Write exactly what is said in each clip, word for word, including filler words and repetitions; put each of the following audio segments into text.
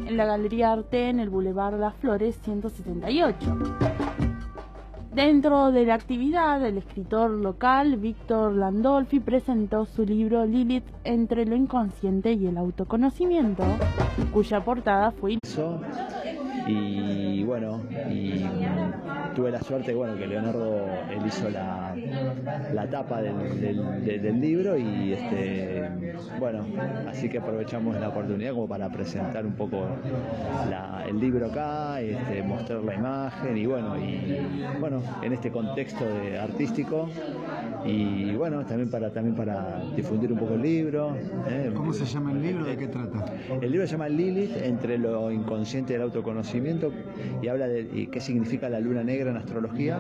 en la Galería Arte en el Boulevard Las Flores ciento setenta y ocho. Dentro de la actividad, el escritor local Víctor Landolfi presentó su libro Lilith entre lo inconsciente y el autoconocimiento, cuya portada fue... Y bueno, y tuve la suerte bueno, que Leonardo él hizo la, la tapa del, del, del, del libro y este, bueno, así que aprovechamos la oportunidad como para presentar un poco la, el libro acá, este, mostrar la imagen y bueno, y bueno, en este contexto de artístico y bueno, también para, también para difundir un poco el libro. ¿eh? ¿Cómo se llama el libro? ¿De qué trata? El libro se llama Lilith, entre lo inconsciente y el autoconocimiento, y habla de y qué significa la luna negra en astrología,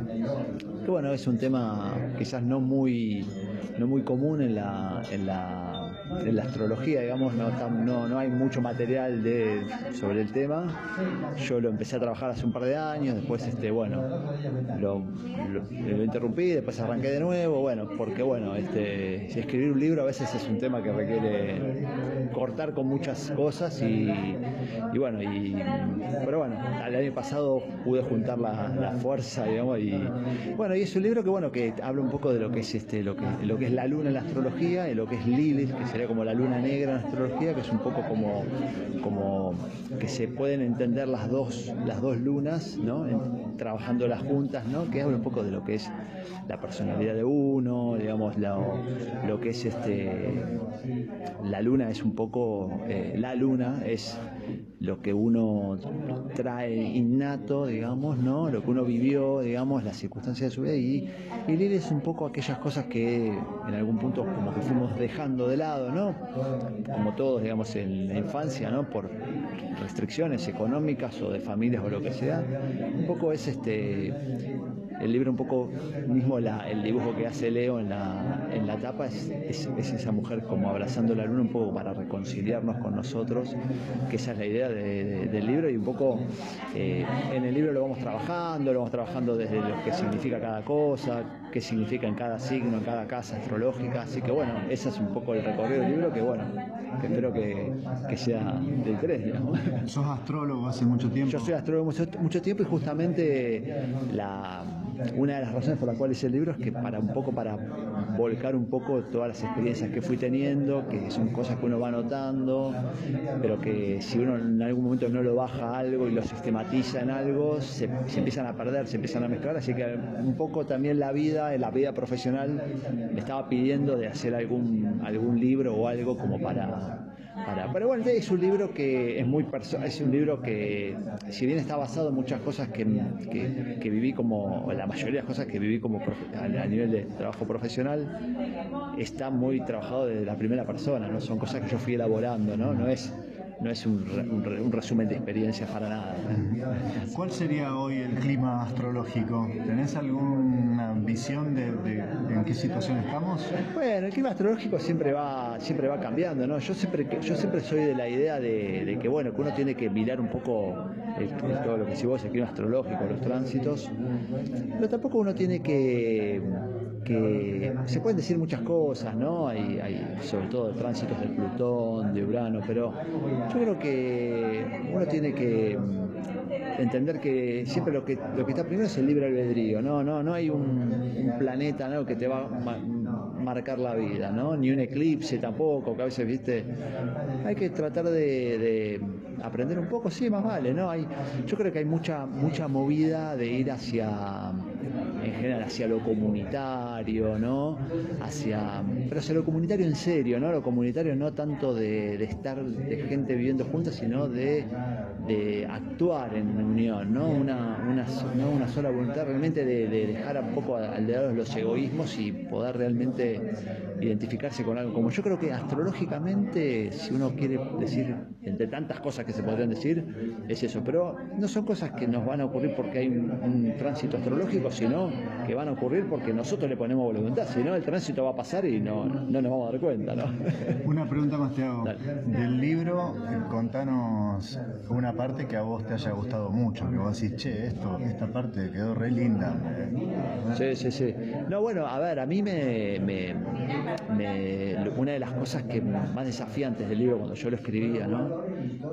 que bueno, es un tema quizás no muy, no muy común en la, en la en la astrología, digamos, no, no, no hay mucho material de, sobre el tema. Yo lo empecé a trabajar hace un par de años, después este, bueno, lo, lo, lo interrumpí, después arranqué de nuevo, bueno, porque bueno, este, escribir un libro a veces es un tema que requiere cortar con muchas cosas y, y bueno, y, pero bueno, el año pasado pude juntar la, la fuerza, digamos, y bueno, y es un libro que bueno, que habla un poco de lo que es este, lo que, lo que es la luna en la astrología y lo que es Lilith, que sería como la luna negra en astrología, que es un poco como, como que se pueden entender las dos, las dos lunas, ¿no? En, trabajándolas juntas, ¿no? Que habla un poco de lo que es la personalidad de uno, digamos, lo, lo que es este, la luna es un poco, eh, la luna es lo que uno trae innato, digamos, ¿no? Lo que uno vivió, digamos, las circunstancias de su vida y, y Lilith es un poco aquellas cosas que en algún punto como que fuimos dejando de lado, ¿no? Como todos, digamos, en la infancia, ¿no? Por restricciones económicas o de familias o lo que sea. Un poco es este... El libro un poco, mismo la, el dibujo que hace Leo en la, en la tapa es, es, es esa mujer como abrazando la luna un poco para reconciliarnos con nosotros, que esa es la idea de, de, del libro y un poco eh, en el libro lo vamos trabajando, lo vamos trabajando desde lo que significa cada cosa, qué significa en cada signo, en cada casa astrológica, así que bueno, ese es un poco el recorrido del libro que bueno, que espero que, que sea de interés, digamos. ¿Sos astrólogo hace mucho tiempo? Yo soy astrólogo mucho, mucho tiempo y justamente la... Una de las razones por las cuales hice el libro es que para un poco para volcar un poco todas las experiencias que fui teniendo, que son cosas que uno va notando, pero que si uno en algún momento no lo baja algo y lo sistematiza en algo, se, se empiezan a perder, se empiezan a mezclar, así que un poco también la vida, en la vida profesional, me estaba pidiendo de hacer algún, algún libro o algo como para... Para, pero bueno, es un libro que es muy personal, es un libro que, si bien está basado en muchas cosas que, que, que viví como, la mayoría de las cosas que viví como a, a nivel de trabajo profesional, está muy trabajado desde la primera persona, ¿no? Son cosas que yo fui elaborando, ¿no? No es, no es un, un, un resumen de experiencias para nada, ¿no? ¿Cuál sería hoy el clima astrológico? ¿Tenés alguna visión de, de, de en qué situación estamos? Bueno, el clima astrológico siempre va, siempre va cambiando, ¿no? Yo siempre, yo siempre soy de la idea de, de que, bueno, que uno tiene que mirar un poco el, el, todo lo que si vos, el clima astrológico, los tránsitos, pero tampoco uno tiene que... que se pueden decir muchas cosas, ¿no? Hay, hay sobre todo tránsitos de Plutón, de Urano, pero yo creo que uno tiene que entender que siempre lo que lo que está primero es el libre albedrío, no, no, no hay un, un planeta, ¿no? que te va a marcar la vida, ¿no? Ni un eclipse tampoco, que a veces, viste, hay que tratar de, de aprender un poco, sí, más vale, ¿no? Hay, yo creo que hay mucha, mucha movida de ir hacia, en general, hacia lo comunitario, ¿no? Hacia, pero hacia lo comunitario en serio, ¿no? Lo comunitario no tanto de, de estar, de gente viviendo juntas, sino de, de actuar en unión, ¿no? Una, una, no una sola voluntad, realmente de, de dejar un poco al lado los egoísmos y poder realmente identificarse con algo. Como yo creo que astrológicamente, si uno quiere decir, entre tantas cosas que se podrían decir, es eso, pero no son cosas que nos van a ocurrir porque hay un, un tránsito astrológico, sino que van a ocurrir porque nosotros le ponemos voluntad, si no el tránsito va a pasar y no, no nos vamos a dar cuenta, ¿no? Una pregunta más te hago. Dale. Del libro, contanos una parte que a vos te haya gustado mucho, que vos decís, che, esto, esta parte quedó re linda. Sí, sí, sí. No, bueno, a ver, a mí me, me, me una de las cosas que más desafiantes del libro cuando yo lo escribía, ¿no?